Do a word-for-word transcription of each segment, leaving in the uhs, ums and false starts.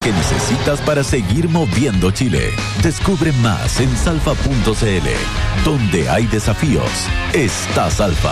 que necesitas para seguir moviendo Chile. Descubre más en salfa punto c l. Donde hay desafíos, está Salfa.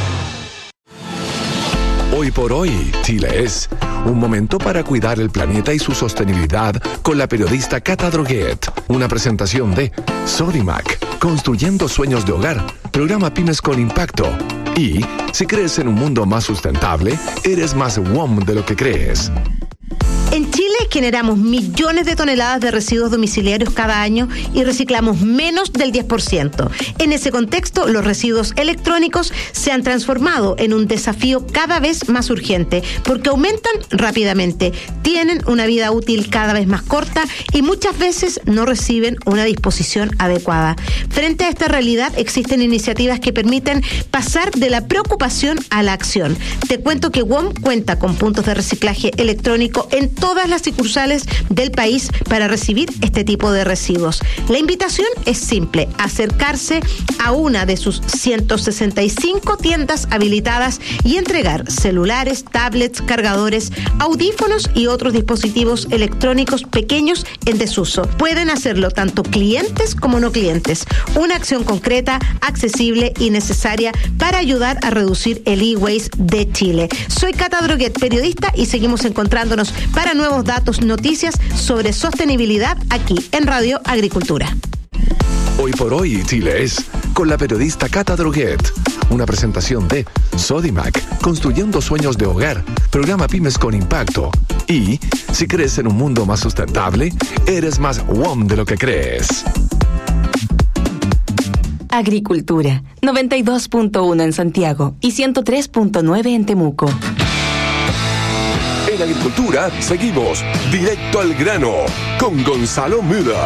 Hoy por hoy, Chile es un momento para cuidar el planeta y su sostenibilidad con la periodista Cata Droguet. Una presentación de Sodimac, construyendo sueños de hogar, programa Pymes con Impacto. Y si crees en un mundo más sustentable, eres más W O M de lo que crees. En Chile generamos millones de toneladas de residuos domiciliarios cada año y reciclamos menos del diez por ciento. En ese contexto, los residuos electrónicos se han transformado en un desafío cada vez más urgente porque aumentan rápidamente, tienen una vida útil cada vez más corta y muchas veces no reciben una disposición adecuada. Frente a esta realidad, existen iniciativas que permiten pasar de la preocupación a la acción. Te cuento que W O M cuenta con puntos de reciclaje electrónico en todas las sucursales del país para recibir este tipo de residuos. La invitación es simple: acercarse a una de sus ciento sesenta y cinco tiendas habilitadas y entregar celulares, tablets, cargadores, audífonos y otros dispositivos electrónicos pequeños en desuso. Pueden hacerlo tanto clientes como no clientes. Una acción concreta, accesible y necesaria para ayudar a reducir el e-waste de Chile. Soy Cata Droguet, periodista, y seguimos encontrándonos para nuevos datos, noticias sobre sostenibilidad aquí en Radio Agricultura. Hoy por hoy, Chile es con la periodista Cata Droguet. Una presentación de Sodimac, construyendo sueños de hogar, programa Pymes con Impacto. Y si crees en un mundo más sustentable, eres más W O M de lo que crees. Agricultura, noventa y dos punto uno en Santiago y ciento tres punto nueve en Temuco. En Agricultura seguimos directo al grano con Gonzalo Müller.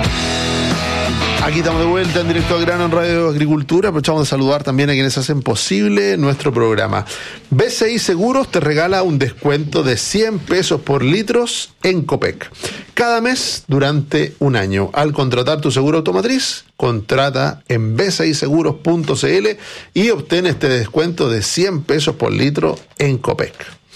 Aquí estamos de vuelta en Directo al Grano en Radio Agricultura. Aprovechamos de saludar también a quienes hacen posible nuestro programa. B C I Seguros te regala un descuento de cien pesos por litros en Copec. Cada mes durante un año. Al contratar tu seguro automotriz, contrata en b c i seguros punto c l y obtén este descuento de cien pesos por litro en Copec.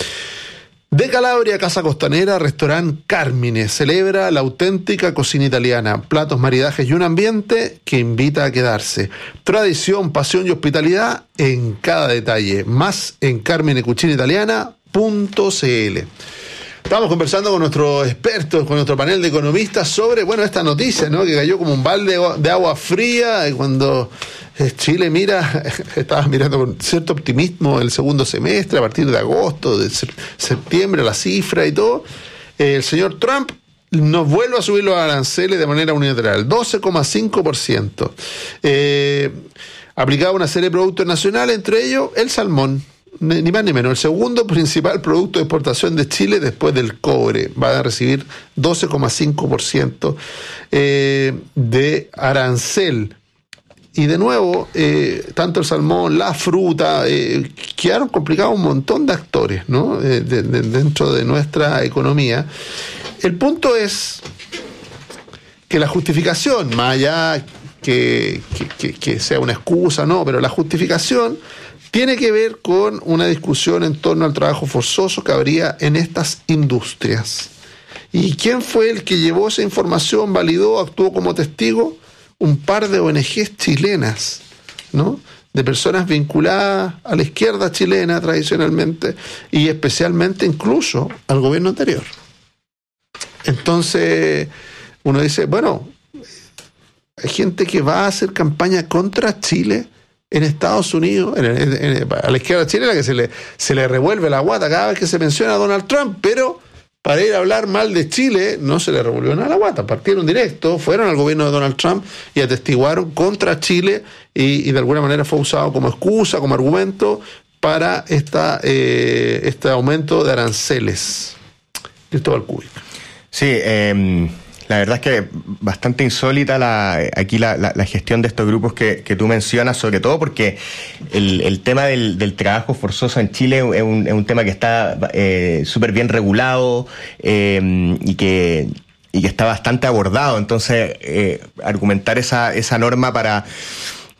De Calabria, Casa Costanera, Restaurant Carmine celebra la auténtica cocina italiana, platos, maridajes y un ambiente que invita a quedarse. Tradición, pasión y hospitalidad en cada detalle. Más en carmine cucina italiana punto c l. Estamos conversando con nuestros expertos, con nuestro panel de economistas sobre, bueno, esta noticia, ¿no?, que cayó como un balde de agua fría cuando Chile mira, estaba mirando con cierto optimismo el segundo semestre, a partir de agosto, de septiembre, la cifra y todo. El señor Trump nos vuelve a subir los aranceles de manera unilateral, doce coma cinco por ciento. Eh, aplicaba una serie de productos nacionales, entre ellos el salmón. Ni más ni menos, el segundo principal producto de exportación de Chile después del cobre. Va a recibir doce coma cinco por ciento eh, de arancel. Y de nuevo, eh, tanto el salmón, la fruta, eh, quedaron complicados un montón de actores, ¿no?, eh, de, de, dentro de nuestra economía. El punto es que la justificación, más allá que, que, que, que sea una excusa, no, pero la justificación tiene que ver con una discusión en torno al trabajo forzoso que habría en estas industrias. ¿Y quién fue el que llevó esa información, validó, actuó como testigo? Un par de O N Ges chilenas, ¿no?, de personas vinculadas a la izquierda chilena tradicionalmente y especialmente incluso al gobierno anterior. Entonces uno dice, bueno, hay gente que va a hacer campaña contra Chile en Estados Unidos, en, en, en, a la izquierda chilena, que se le, se le revuelve la guata cada vez que se menciona a Donald Trump, pero para ir a hablar mal de Chile no se le revolvió nada la guata. Partieron directo, fueron al gobierno de Donald Trump y atestiguaron contra Chile y, y de alguna manera fue usado como excusa, como argumento para esta, eh, este aumento de aranceles. Cristóbal Cúbica. Sí, eh, la verdad es que bastante insólita la, aquí la, la, la gestión de estos grupos que, que tú mencionas, sobre todo porque el, el tema del, del trabajo forzoso en Chile es un, es un tema que está eh, súper bien regulado eh, y que y que está bastante abordado. Entonces, eh, argumentar esa, esa norma para...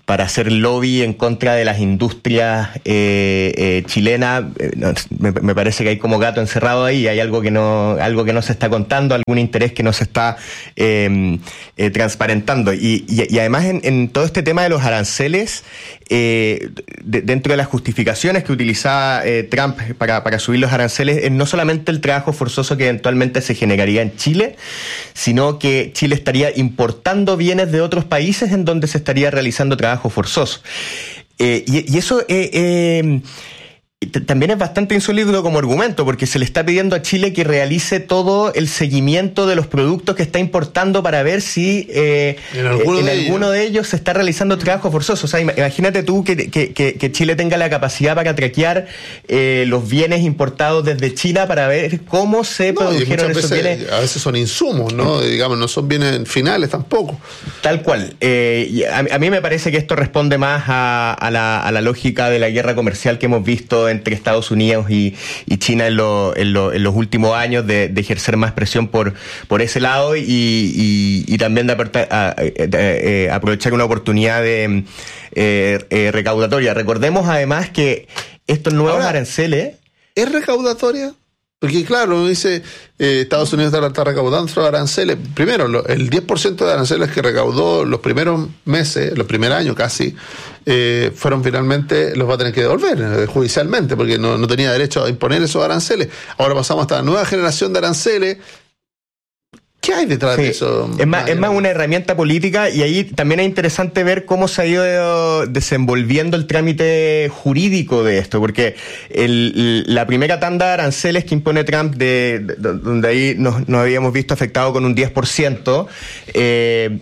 para hacer lobby en contra de las industrias eh, eh, chilenas. Eh, no, me, me parece que hay como gato encerrado ahí, hay algo que no, algo que no se está contando, algún interés que no se está eh, eh, transparentando. Y, y, y además en, en todo este tema de los aranceles, eh, de, dentro de las justificaciones que utilizaba eh, Trump para, para subir los aranceles, es no solamente el trabajo forzoso que eventualmente se generaría en Chile, sino que Chile estaría importando bienes de otros países en donde se estaría realizando trabajo forzoso. Eh, y, y eso eh, eh, t- también es bastante insólito como argumento, porque se le está pidiendo a Chile que realice todo el seguimiento de los productos que está importando para ver si eh, en alguno, en de, alguno ellos. de ellos se está realizando trabajo forzoso. O sea, imagínate tú que, que, que, que Chile tenga la capacidad para traquear eh, los bienes importados desde China para ver cómo se no, produjeron esos veces, bienes. A veces son insumos, ¿no? Digamos, no son bienes finales tampoco. Tal cual. Eh, y a, a mí me parece que esto responde más a, a, la, a la lógica de la guerra comercial que hemos visto entre Estados Unidos y, y China en, lo, en, lo, en los últimos años, de, de ejercer más presión por, por ese lado y, y, y también de, aportar, a, de, de, a aprovechar una oportunidad de eh, eh, recaudatoria. Recordemos además que estos nuevos Ahora, aranceles... ¿Es recaudatoria? Porque claro, uno dice, eh, Estados Unidos está, está recaudando aranceles. Primero, lo, el diez por ciento de aranceles que recaudó los primeros meses, los primeros años casi, eh, fueron finalmente, los va a tener que devolver eh, judicialmente, porque no, no tenía derecho a imponer esos aranceles. Ahora pasamos hasta la nueva generación de aranceles. ¿Qué hay detrás sí, de eso? Es más, es más una herramienta política, y ahí también es interesante ver cómo se ha ido desenvolviendo el trámite jurídico de esto, porque el, la primera tanda de aranceles que impone Trump, de, de, donde ahí nos, nos habíamos visto afectados con un diez por ciento, eh,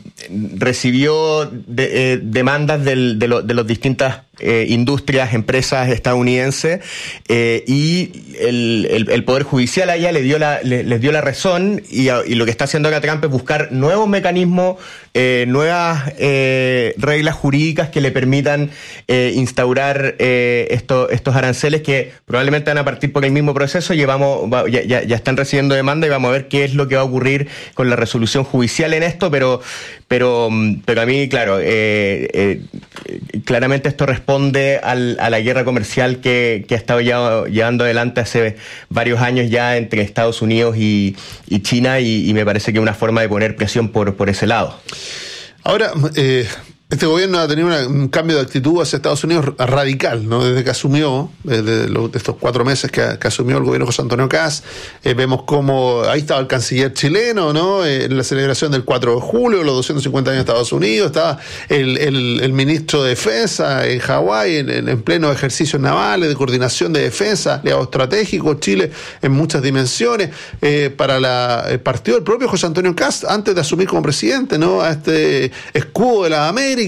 recibió de, eh, demandas del, de, lo, de las distintas eh, industrias, empresas estadounidenses, eh, y el, el, el Poder Judicial allá le dio la, le, les dio la razón, y, y lo que está haciendo acá Trump es buscar nuevos mecanismos, eh, nuevas eh, reglas jurídicas que le permitan eh, instaurar eh, esto, estos aranceles que probablemente van a partir por el mismo proceso. Llevamos, va, ya, ya, ya están recibiendo demanda y vamos a ver qué es lo que va a ocurrir con la resolución judicial en esto, pero pero pero a mí, claro, eh, eh, claramente esto responde al, a la guerra comercial que, que ha estado ya, llevando adelante hace varios años ya entre Estados Unidos y, y China, y, y me parece que es una forma de poner presión por, por ese lado. Ahora, eh, este gobierno ha tenido una, un cambio de actitud hacia Estados Unidos radical, ¿no? Desde que asumió, desde los, de estos cuatro meses que, que asumió el gobierno José Antonio Kast, eh, vemos cómo ahí estaba el canciller chileno, ¿no? Eh, en la celebración del cuatro de julio, los doscientos cincuenta años de Estados Unidos, estaba el, el, el ministro de Defensa en Hawái, en, en pleno ejercicios navales de coordinación de defensa, aliado estratégico, Chile en muchas dimensiones, eh, para la, el partido del propio José Antonio Kast, antes de asumir como presidente, ¿no? A este escudo de la América.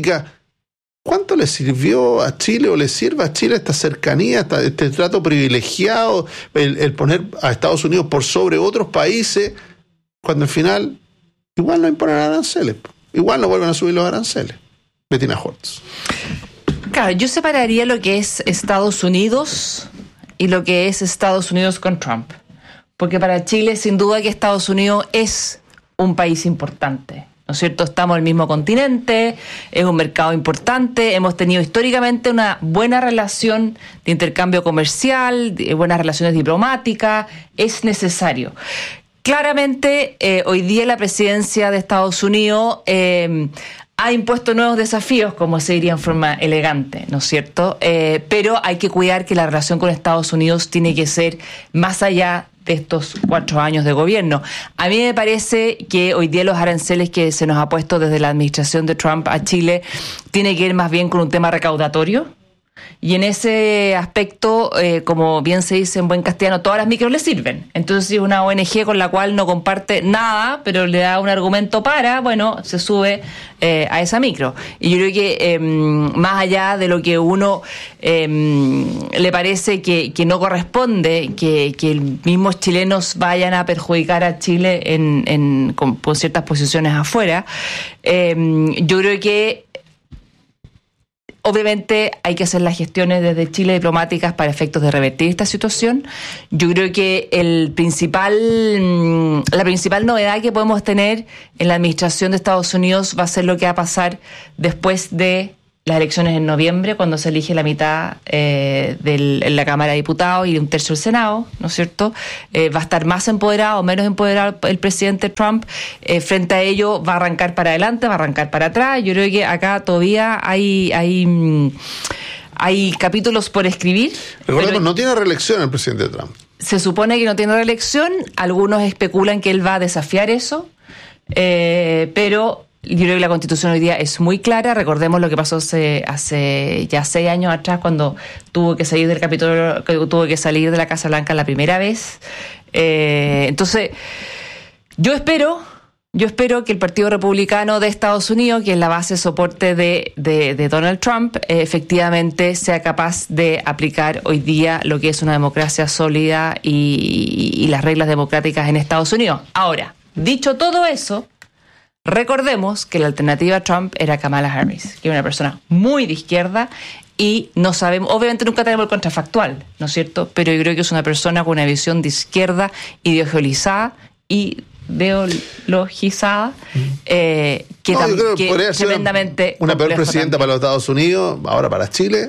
¿Cuánto le sirvió a Chile o le sirve a Chile esta cercanía, esta, este trato privilegiado, el, el poner a Estados Unidos por sobre otros países, cuando al final igual no imponen aranceles, igual no vuelven a subir los aranceles? Bettina Hortz. Claro, yo separaría lo que es Estados Unidos y lo que es Estados Unidos con Trump, porque para Chile sin duda que Estados Unidos es un país importante, ¿no es cierto? Estamos en el mismo continente, es un mercado importante, hemos tenido históricamente una buena relación de intercambio comercial, de buenas relaciones diplomáticas, es necesario. Claramente, eh, hoy día la presidencia de Estados Unidos eh, ha impuesto nuevos desafíos, como se diría en forma elegante, ¿no es cierto? Eh, pero hay que cuidar que la relación con Estados Unidos tiene que ser más allá de estos cuatro años de gobierno. A mí me parece que hoy día los aranceles que se nos ha puesto desde la administración de Trump a Chile tiene que ir más bien con un tema recaudatorio. Y en ese aspecto, eh, como bien se dice en buen castellano, todas las micros le sirven. Entonces, si es una O N G con la cual no comparte nada, pero le da un argumento para, bueno, se sube eh, a esa micro. Y yo creo que eh, más allá de lo que uno eh, le parece que, que no corresponde, que, que mismos chilenos vayan a perjudicar a Chile en, en, con, con ciertas posiciones afuera, eh, yo creo que obviamente hay que hacer las gestiones desde Chile diplomáticas para efectos de revertir esta situación. Yo creo que el principal, la principal novedad que podemos tener en la administración de Estados Unidos va a ser lo que va a pasar después de las elecciones en noviembre, cuando se elige la mitad eh, del, en la Cámara de Diputados y un tercio del Senado, ¿no es cierto? Eh, va a estar más empoderado o menos empoderado el presidente Trump. Eh, frente a ello, va a arrancar para adelante, va a arrancar para atrás. Yo creo que acá todavía hay... hay Hay capítulos por escribir. Recordemos, no tiene reelección el presidente Trump. Se supone que no tiene reelección. Algunos especulan que él va a desafiar eso. Eh, pero yo creo que la Constitución hoy día es muy clara. Recordemos lo que pasó hace, hace ya seis años atrás, cuando tuvo que salir del Capitolio, tuvo que salir de la Casa Blanca la primera vez. Eh, entonces, yo espero... Yo espero que el Partido Republicano de Estados Unidos, que es la base de soporte de, de, de Donald Trump, eh, efectivamente sea capaz de aplicar hoy día lo que es una democracia sólida y, y, y las reglas democráticas en Estados Unidos. Ahora, dicho todo eso, recordemos que la alternativa a Trump era Kamala Harris, que es una persona muy de izquierda y no sabemos, obviamente nunca tenemos el contrafactual, ¿no es cierto? Pero yo creo que es una persona con una visión de izquierda ideologizada y ideologizada eh, que, no, yo creo que podría ser tremendamente una, una peor presidenta también para los Estados Unidos, ahora para Chile,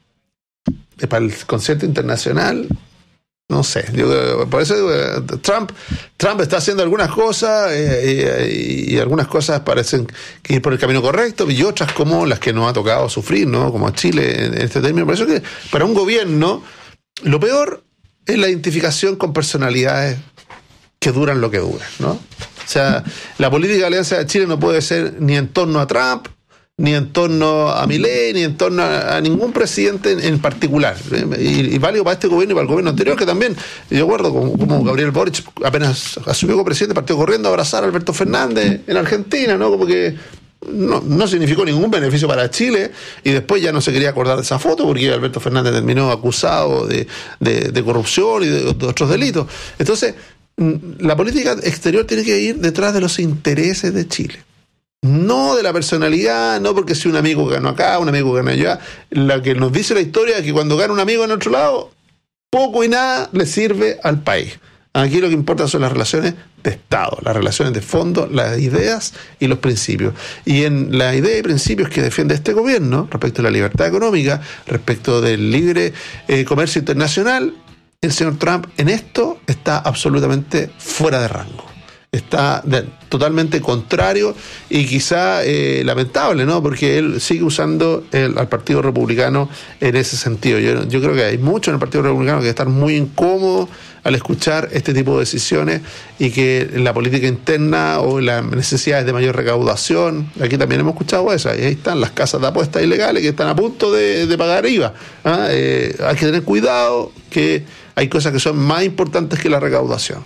para el concierto internacional. No sé, yo, por eso digo, Trump, Trump está haciendo algunas cosas eh, y, y algunas cosas parecen que ir por el camino correcto y otras como las que nos ha tocado sufrir, ¿no? Como a Chile en, en este término. Por eso que para un gobierno lo peor es la identificación con personalidades que duran lo que duran, ¿no? O sea, la política de Alianza de Chile no puede ser ni en torno a Trump, ni en torno a Milei, ni en torno a, a ningún presidente en, en particular. Y, y válido para este gobierno y para el gobierno anterior, que también, yo recuerdo como, como Gabriel Boric apenas asumió como presidente, partió corriendo a abrazar a Alberto Fernández en Argentina, ¿no? Como que no, no significó ningún beneficio para Chile, y después ya no se quería acordar de esa foto porque Alberto Fernández terminó acusado de, de, de corrupción y de, de otros delitos. Entonces, la política exterior tiene que ir detrás de los intereses de Chile, no de la personalidad, no porque si un amigo ganó acá, un amigo ganó allá. La que nos dice la historia es que cuando gana un amigo en otro lado, poco y nada le sirve al país. Aquí lo que importa son las relaciones de Estado, las relaciones de fondo, las ideas y los principios. Y en la idea y principios que defiende este gobierno respecto a la libertad económica, respecto del libre eh, comercio internacional, el señor Trump en esto está absolutamente fuera de rango. Está de, totalmente contrario y quizá eh, lamentable, ¿no? Porque él sigue usando el, al Partido Republicano en ese sentido. Yo, yo creo que hay mucho en el Partido Republicano que están muy incómodos al escuchar este tipo de decisiones y que la política interna o las necesidades de mayor recaudación, aquí también hemos escuchado eso, y ahí están las casas de apuestas ilegales que están a punto de, de pagar I V A. ¿Ah? Eh, hay que tener cuidado que hay cosas que son más importantes que la recaudación.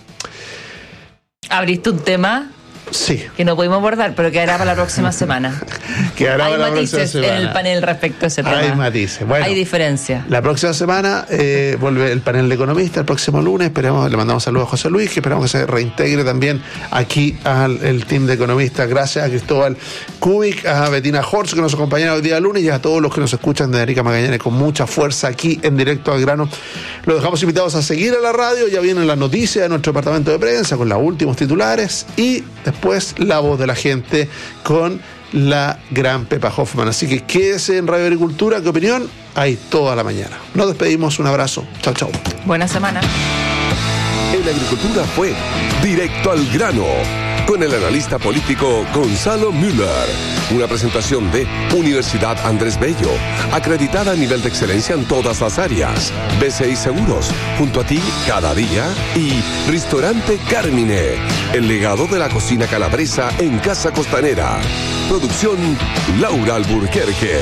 Abriste un tema sí. que no pudimos abordar, pero quedará para la próxima semana. Quedará Hay para la próxima matices semana. en el panel respecto a ese tema. Hay matices. Bueno, hay diferencia. La próxima semana eh, vuelve el panel de economistas el próximo lunes. Esperemos, le mandamos saludos a José Luis, que esperamos que se reintegre también aquí al el team de economistas. Gracias a Cristóbal Kubik, a Betina Horst, que nos acompañaron hoy día lunes, y a todos los que nos escuchan de Erika Magallanes con mucha fuerza aquí en Directo al Grano. Los dejamos invitados a seguir a la radio. Ya vienen las noticias de nuestro departamento de prensa con los últimos titulares y después la voz de la gente con la gran Pepa Hoffman. Así que quédese en Radio Agricultura, ¿qué opinión? Hay toda la mañana. Nos despedimos, un abrazo. Chao, chao. Buena semana. En la agricultura fue Directo al Grano, con el analista político Gonzalo Müller. Una presentación de Universidad Andrés Bello, acreditada a nivel de excelencia en todas las áreas. B C I Seguros, junto a ti cada día. Y Ristorante Carmine, el legado de la cocina calabresa en Casa Costanera. Producción Laura Alburquerque.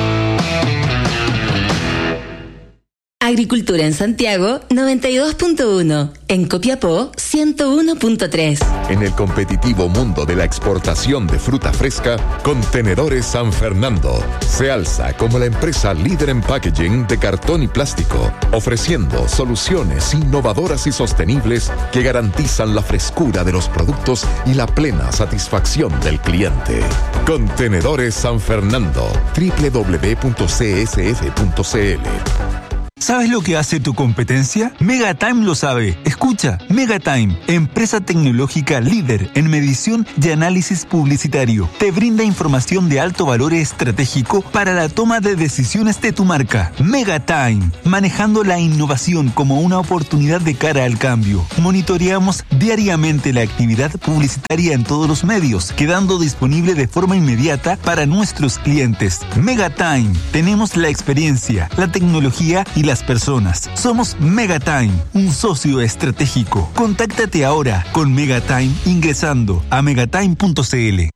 Agricultura en Santiago noventa y dos punto uno, en Copiapó ciento uno punto tres. En el competitivo mundo de la exportación de fruta fresca, Contenedores San Fernando se alza como la empresa líder en packaging de cartón y plástico, ofreciendo soluciones innovadoras y sostenibles que garantizan la frescura de los productos y la plena satisfacción del cliente. Contenedores San Fernando, doble u doble u doble u punto c s f punto c l. ¿Sabes lo que hace tu competencia? Megatime lo sabe. Escucha, Megatime, empresa tecnológica líder en medición y análisis publicitario, te brinda información de alto valor estratégico para la toma de decisiones de tu marca. Megatime, manejando la innovación como una oportunidad de cara al cambio. Monitoreamos diariamente la actividad publicitaria en todos los medios, quedando disponible de forma inmediata para nuestros clientes. Megatime, tenemos la experiencia, la tecnología y las personas. Somos Megatime, un socio estratégico. Contáctate ahora con Megatime ingresando a megatime punto c l.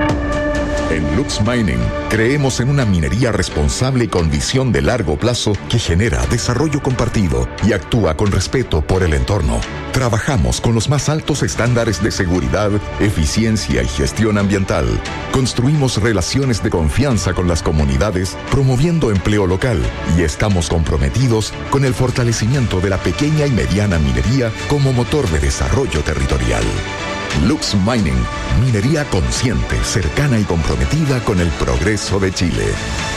En Lux Mining creemos en una minería responsable y con visión de largo plazo que genera desarrollo compartido y actúa con respeto por el entorno. Trabajamos con los más altos estándares de seguridad, eficiencia y gestión ambiental. Construimos relaciones de confianza con las comunidades, promoviendo empleo local, y estamos comprometidos con el fortalecimiento de la pequeña y mediana minería como motor de desarrollo territorial. Lux Mining, minería consciente, cercana y comprometida con el progreso de Chile.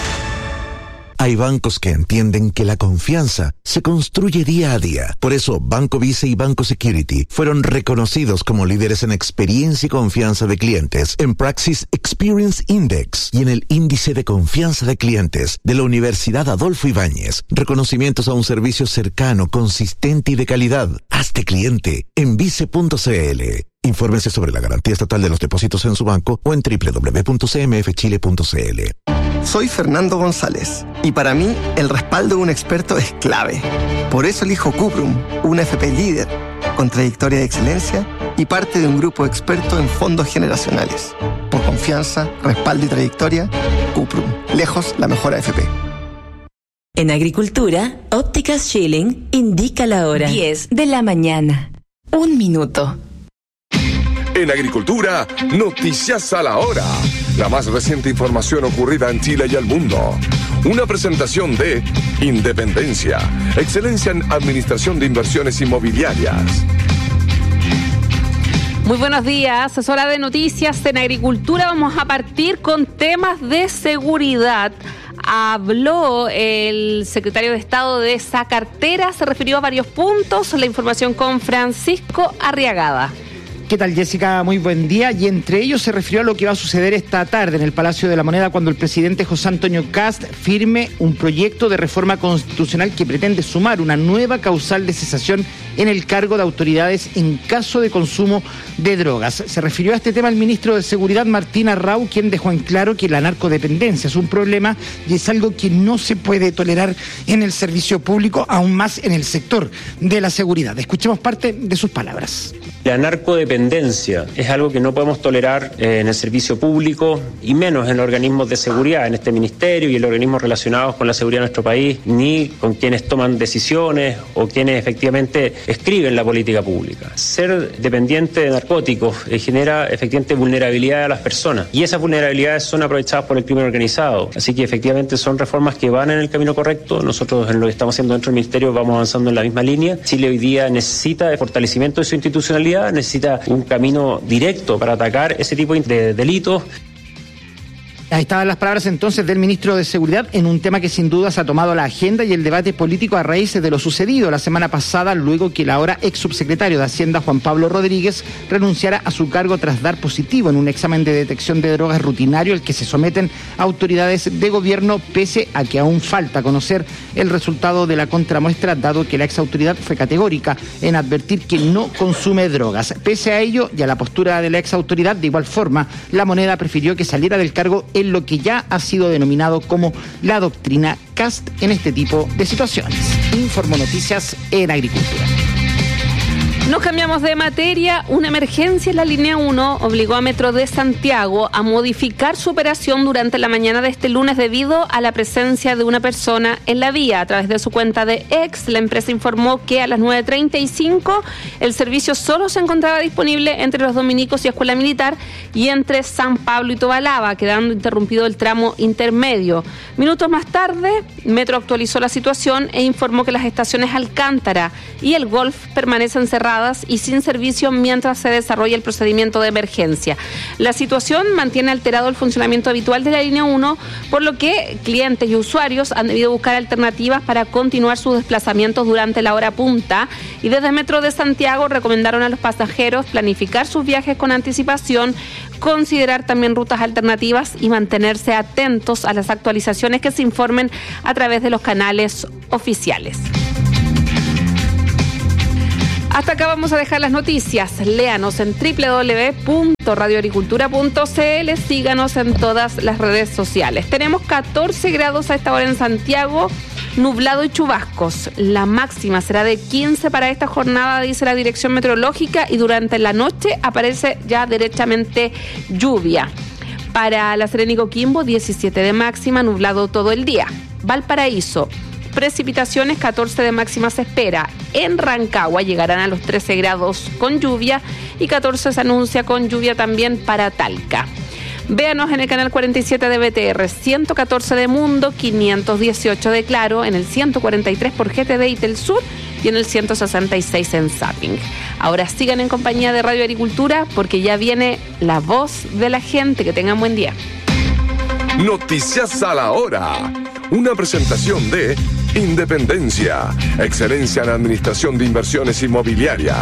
Hay bancos que entienden que la confianza se construye día a día. Por eso, Banco Vice y Banco Security fueron reconocidos como líderes en experiencia y confianza de clientes en Praxis Experience Index y en el Índice de Confianza de Clientes de la Universidad Adolfo Ibáñez. Reconocimientos a un servicio cercano, consistente y de calidad. Hazte cliente en vice punto c l. Infórmense sobre la garantía estatal de los depósitos en su banco o en doble u doble u doble u punto c m f chile punto c l. Soy Fernando González y para mí el respaldo de un experto es clave. Por eso elijo Cuprum, una F P líder, con trayectoria de excelencia y parte de un grupo experto en fondos generacionales. Por confianza, respaldo y trayectoria, Cuprum, lejos la mejor A F P. En Agricultura, Ópticas Schilling indica la hora. diez de la mañana. Un minuto. En Agricultura, noticias a la hora. La más reciente información ocurrida en Chile y el mundo. Una presentación de Independencia, excelencia en administración de inversiones inmobiliarias. Muy buenos días, es hora de noticias en Agricultura. Vamos a partir con temas de seguridad. Habló el secretario de Estado de esa cartera, se refirió a varios puntos. La información con Francisco Arriagada. ¿Qué tal, Jessica? Muy buen día. Y entre ellos se refirió a lo que va a suceder esta tarde en el Palacio de la Moneda cuando el presidente José Antonio Kast firme un proyecto de reforma constitucional que pretende sumar una nueva causal de cesación en el cargo de autoridades en caso de consumo de drogas. Se refirió a este tema el ministro de Seguridad, Martín Arrau, quien dejó en claro que la narcodependencia es un problema y es algo que no se puede tolerar en el servicio público, aún más en el sector de la seguridad. Escuchemos parte de sus palabras. La narcodependencia es algo que no podemos tolerar eh, en el servicio público y menos en los organismos de seguridad, en este ministerio y en los organismos relacionados con la seguridad de nuestro país, ni con quienes toman decisiones o quienes efectivamente escriben la política pública. Ser dependiente de narcóticos eh, genera efectivamente vulnerabilidad a las personas y esas vulnerabilidades son aprovechadas por el crimen organizado. Así que efectivamente son reformas que van en el camino correcto. Nosotros en lo que estamos haciendo dentro del ministerio vamos avanzando en la misma línea. Chile hoy día necesita de fortalecimiento de su institucionalidad, necesita un camino directo para atacar ese tipo de delitos. Ahí estaban las palabras entonces del ministro de Seguridad en un tema que sin dudas ha tomado la agenda y el debate político a raíz de lo sucedido la semana pasada, luego que el ahora ex subsecretario de Hacienda, Juan Pablo Rodríguez, renunciara a su cargo tras dar positivo en un examen de detección de drogas rutinario al que se someten autoridades de gobierno, pese a que aún falta conocer el resultado de la contramuestra, dado que la ex autoridad fue categórica en advertir que no consume drogas. Pese a ello y a la postura de la ex autoridad, de igual forma, La Moneda prefirió que saliera del cargo en lo que ya ha sido denominado como la doctrina Kast en este tipo de situaciones. Informo Noticias en Agricultura. Nos cambiamos de materia. Una emergencia en la línea uno obligó a Metro de Santiago a modificar su operación durante la mañana de este lunes debido a la presencia de una persona en la vía. A través de su cuenta de X, la empresa informó que a las nueve treinta y cinco el servicio solo se encontraba disponible entre los Dominicos y Escuela Militar y entre San Pablo y Tobalaba, quedando interrumpido el tramo intermedio. Minutos más tarde, Metro actualizó la situación e informó que las estaciones Alcántara y el Golf permanecen cerradas ocupadas y sin servicio mientras se desarrolla el procedimiento de emergencia. La situación mantiene alterado el funcionamiento habitual de la línea uno, por lo que clientes y usuarios han debido buscar alternativas para continuar sus desplazamientos durante la hora punta, y desde Metro de Santiago recomendaron a los pasajeros planificar sus viajes con anticipación, considerar también rutas alternativas y mantenerse atentos a las actualizaciones que se informen a través de los canales oficiales. Hasta acá vamos a dejar las noticias. Léanos en doble u doble u doble u punto radio agricultura punto c l. Síganos en todas las redes sociales. Tenemos catorce grados a esta hora en Santiago, nublado y chubascos. La máxima será de quince para esta jornada, dice la Dirección Meteorológica, y durante la noche aparece ya derechamente lluvia. Para La Serena y Coquimbo, diecisiete de máxima, nublado todo el día. Valparaíso, precipitaciones, catorce de máxima se espera. En Rancagua llegarán a los trece grados con lluvia y catorce se anuncia con lluvia también para Talca. Véanos en el canal cuarenta y siete de B T R, ciento catorce de Mundo, quinientos dieciocho de Claro, en el ciento cuarenta y tres por G T D y Telsur y en el ciento sesenta y seis en Zapping. Ahora sigan en compañía de Radio Agricultura porque ya viene la voz de la gente. Que tengan buen día. Noticias a la hora. Una presentación de Independencia, excelencia en administración de inversiones inmobiliarias.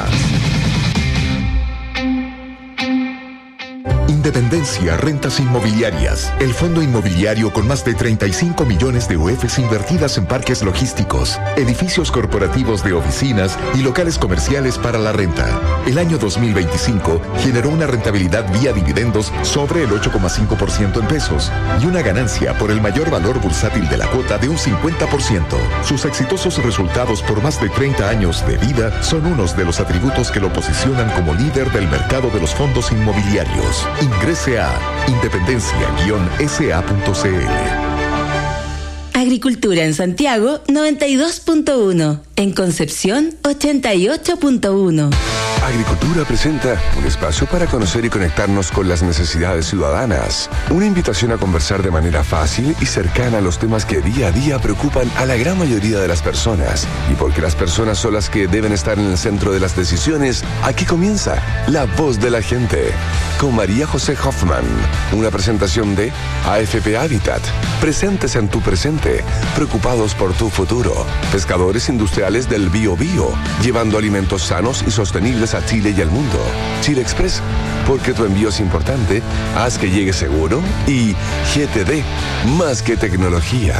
Independencia Rentas Inmobiliarias, el fondo inmobiliario con más de treinta y cinco millones de U Fs invertidas en parques logísticos, edificios corporativos de oficinas y locales comerciales para la renta. El año dos mil veinticinco generó una rentabilidad vía dividendos sobre el ocho coma cinco por ciento en pesos y una ganancia por el mayor valor bursátil de la cuota de un cincuenta por ciento. Sus exitosos resultados por más de treinta años de vida son unos de los atributos que lo posicionan como líder del mercado de los fondos inmobiliarios. Ingrese a independencia guion s a punto c l. Agricultura en Santiago noventa y dos punto uno, en Concepción ochenta y ocho punto uno. Agricultura presenta un espacio para conocer y conectarnos con las necesidades ciudadanas. Una invitación a conversar de manera fácil y cercana a los temas que día a día preocupan a la gran mayoría de las personas. Y porque las personas son las que deben estar en el centro de las decisiones, aquí comienza La Voz de la Gente, con María José Hoffman. Una presentación de A F P Habitat. Presentes en tu presente, preocupados por tu futuro. Pescadores industriales del Bio Bio, llevando alimentos sanos y sostenibles a Chile y al mundo. Chile Express, porque tu envío es importante, haz que llegue seguro. Y G T D, más que tecnología.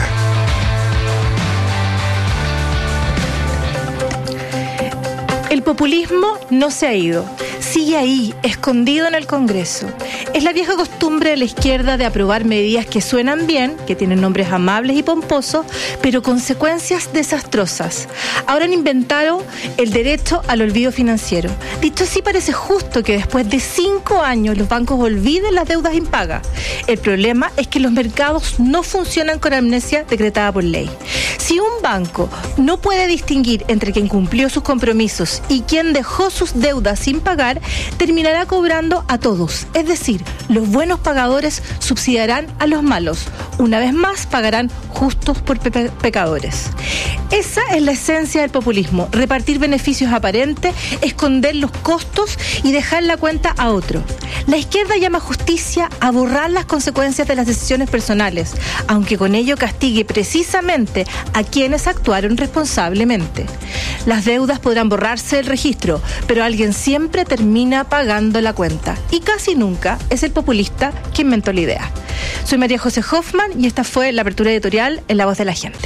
El populismo no se ha ido. Sigue ahí, escondido en el Congreso. Es la vieja costumbre de la izquierda de aprobar medidas que suenan bien, que tienen nombres amables y pomposos, pero consecuencias desastrosas. Ahora han inventado el derecho al olvido financiero. Dicho así, parece justo que después de cinco años los bancos olviden las deudas impagas. El problema es que los mercados no funcionan con amnesia decretada por ley. Si un banco no puede distinguir entre quien cumplió sus compromisos y quien dejó sus deudas sin pagar, terminará cobrando a todos. Es decir, los buenos pagadores subsidiarán a los malos. Una vez más, pagarán justos por pe- pecadores. Esa es la esencia del populismo: repartir beneficios aparentes, esconder los costos y dejar la cuenta a otro. La izquierda llama justicia a borrar las consecuencias de las decisiones personales, aunque con ello castigue precisamente a quienes actuaron responsablemente. Las deudas podrán borrarse del registro, pero alguien siempre termina pagando la cuenta. Y casi nunca es el populista que inventó la idea. Soy María José Hoffman y esta fue la apertura editorial en La Voz de la Gente.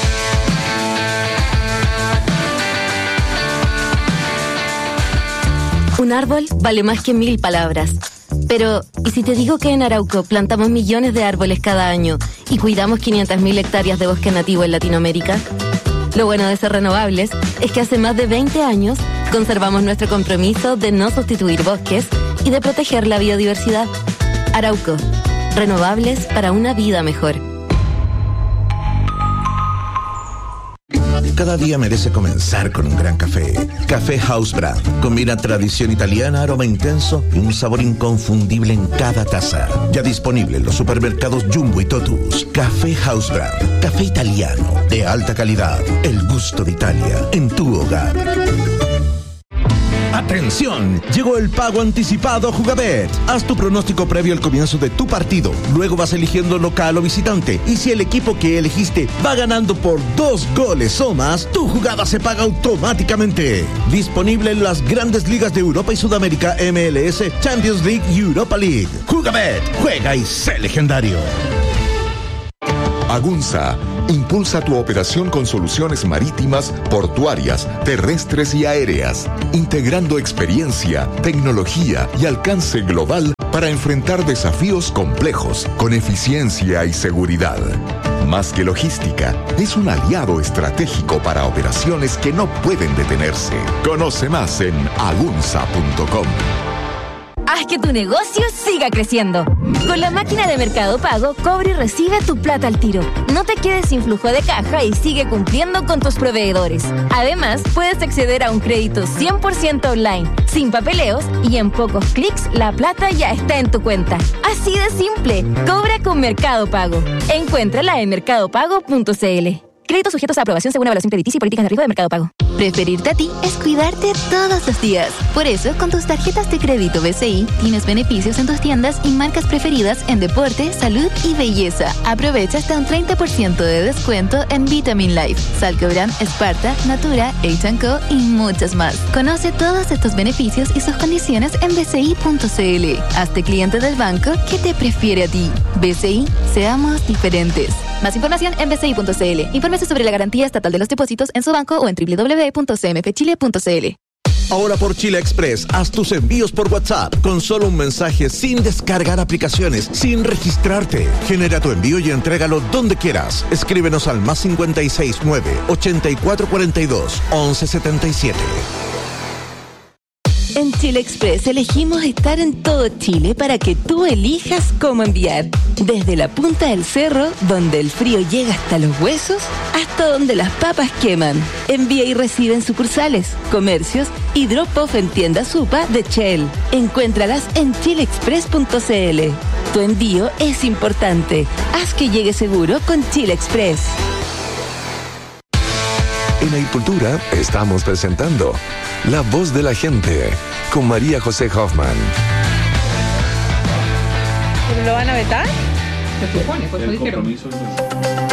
Un árbol vale más que mil palabras. Pero, ¿y si te digo que en Arauco plantamos millones de árboles cada año y cuidamos quinientas mil hectáreas de bosque nativo en Latinoamérica? Lo bueno de ser renovables es que hace más de veinte años conservamos nuestro compromiso de no sustituir bosques y de proteger la biodiversidad. Arauco, renovables para una vida mejor. Cada día merece comenzar con un gran café. Café House Brand. Combina tradición italiana, aroma intenso y un sabor inconfundible en cada taza. Ya disponible en los supermercados Jumbo y Totus. Café House Brand. Café italiano de alta calidad. El gusto de Italia en tu hogar. ¡Atención! Llegó el pago anticipado a Jugabet. Haz tu pronóstico previo al comienzo de tu partido. Luego vas eligiendo local o visitante. Y si el equipo que elegiste va ganando por dos goles o más, tu jugada se paga automáticamente. Disponible en las grandes ligas de Europa y Sudamérica, M L S, Champions League y Europa League. Jugabet, juega y sé legendario. Agunza impulsa tu operación con soluciones marítimas, portuarias, terrestres y aéreas, integrando experiencia, tecnología y alcance global para enfrentar desafíos complejos con eficiencia y seguridad. Más que logística, es un aliado estratégico para operaciones que no pueden detenerse. Conoce más en agunza punto com. Haz que tu negocio siga creciendo. Con la máquina de Mercado Pago, cobra y recibe tu plata al tiro. No te quedes sin flujo de caja y sigue cumpliendo con tus proveedores. Además, puedes acceder a un crédito cien por ciento online, sin papeleos, y en pocos clics la plata ya está en tu cuenta. Así de simple. Cobra con Mercado Pago. Encuéntrala en mercado pago punto c l. Créditos sujetos a aprobación según evaluación crediticia y políticas de riesgo de Mercado Pago. Preferirte a ti es cuidarte todos los días. Por eso, con tus tarjetas de crédito B C I, tienes beneficios en tus tiendas y marcas preferidas en deporte, salud y belleza. Aprovecha hasta un treinta por ciento de descuento en Vitamin Life, Salcobran, Sparta, Natura, H and Co y muchas más. Conoce todos estos beneficios y sus condiciones en b c i punto c l. Hazte cliente del banco que te prefiere a ti. B C I, seamos diferentes. Más información en b c i punto c l. Infórmese sobre la garantía estatal de los depósitos en su banco o en doble u doble u doble u punto c m f chile punto c l. Ahora por Chile Express, haz tus envíos por WhatsApp con solo un mensaje, sin descargar aplicaciones, sin registrarte. Genera tu envío y entrégalo donde quieras. Escríbenos al más cincuenta y seis nueve, ochenta y cuatro cuarenta y dos, once setenta y siete. En Chile Express elegimos estar en todo Chile para que tú elijas cómo enviar. Desde la punta del cerro, donde el frío llega hasta los huesos, hasta donde las papas queman. Envía y recibe en sucursales, comercios y drop-off en tiendas Supa de Shell. Encuéntralas en chile express punto c l. Tu envío es importante. Haz que llegue seguro con Chile Express. En Agricultura estamos presentando La Voz de la Gente con María José Hoffman. ¿Pero lo van a vetar? Se supone, pues lo dijeron.